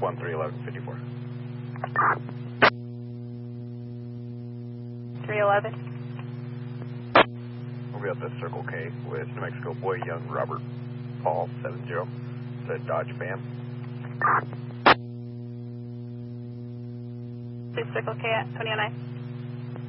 131154. 311. We'll be up at Circle K with New Mexico Boy Young Robert Paul 70. The Dodge Bam. Please Circle K at 2009.